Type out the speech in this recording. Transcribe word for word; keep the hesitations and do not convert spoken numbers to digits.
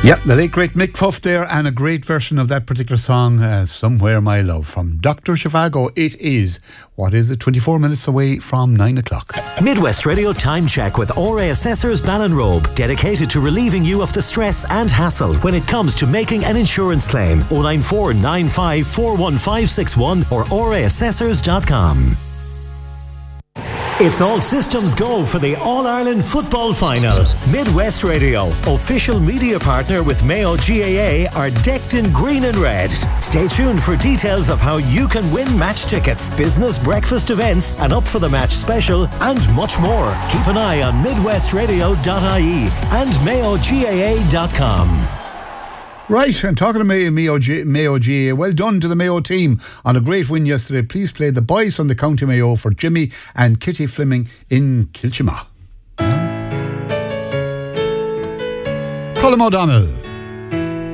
Yep, the late great Mick Fuff there, and a great version of that particular song, uh, Somewhere My Love, from Doctor Zhivago. It is, what is it, twenty-four minutes away from nine o'clock. Midwest Radio Time Check with O R A Assessors Ballinrobe, dedicated to relieving you of the stress and hassle when it comes to making an insurance claim. oh nine four nine five four one five six one or O R A assessors dot com. It's all systems go for the All-Ireland Football Final. Midwest Radio, official media partner with Mayo G A A, are decked in green and red. Stay tuned for details of how you can win match tickets, business breakfast events, an Up for the Match special, and much more. Keep an eye on midwest radio dot I E and mayo G A A dot com. Right, and talking to Mayo, Mayo, G, Mayo G A A, well done to the Mayo team on a great win yesterday. Please play the boys from the County Mayo for Jimmy and Kitty Fleming in Kilchima. Colm O'Donnell.